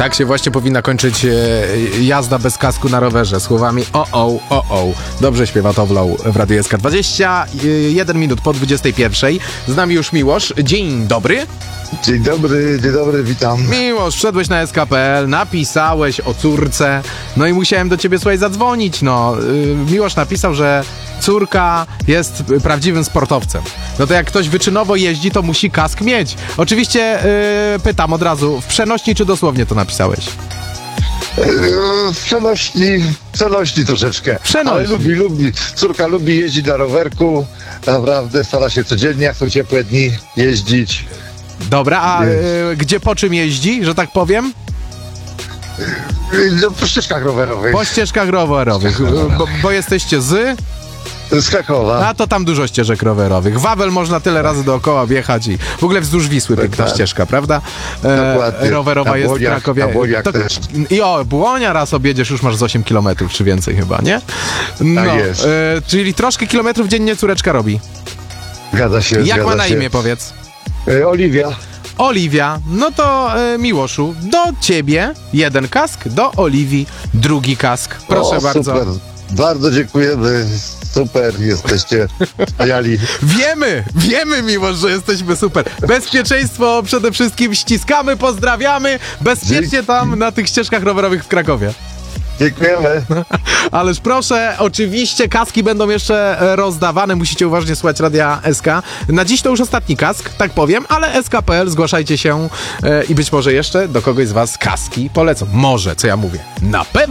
Tak się właśnie powinna kończyć jazda bez kasku na rowerze. Słowami o. Dobrze śpiewa Towlow w Radiu SK. 21 minut po 21. Z nami już Miłosz. Dzień dobry. Dzień dobry, witam. Miłosz, wszedłeś na SK.pl, napisałeś o córce, no i musiałem do ciebie, słuchaj, zadzwonić, no. Miłosz napisał, że córka jest prawdziwym sportowcem. No to jak ktoś wyczynowo jeździ, to musi kask mieć. Oczywiście pytam od razu, w przenośni czy dosłownie to napisałeś? Przenośni troszeczkę. Przenośni. Ale lubi. Córka lubi jeździć na rowerku. Naprawdę stara się codziennie, jak są ciepłe dni, jeździć. Dobra, a gdzie po czym jeździ, że tak powiem? No, po ścieżkach rowerowych. Po ścieżkach rowerowych, bo jesteście Z Krakowa. A to tam dużo ścieżek rowerowych. Wawel można tyle razy dookoła wjechać i w ogóle wzdłuż Wisły piękna ścieżka, prawda? Dokładnie. Rowerowa Na jest w Błoniach, Krakowie. na Błoniach też. I Błonia raz objedziesz, już masz z 8 kilometrów czy więcej chyba, nie? No, Tak jest. Czyli troszkę kilometrów dziennie córeczka robi. Zgadza się. Jak ma na imię, powiedz? Oliwia. Oliwia. No to Miłoszu, do ciebie jeden kask, do Oliwii drugi kask. Proszę bardzo. Super. Bardzo dziękujemy. Super, jesteście wspaniali. Wiemy, Miłosz, że jesteśmy super. Bezpieczeństwo przede wszystkim ściskamy, pozdrawiamy. Bezpiecznie tam na tych ścieżkach rowerowych w Krakowie. Dziękujemy. Ależ proszę, oczywiście kaski będą jeszcze rozdawane, musicie uważnie słuchać Radia SK. Na dziś to już ostatni kask, tak powiem, ale SK.pl, zgłaszajcie się i być może jeszcze do kogoś z was kaski polecą. Może, co ja mówię? Na pewno.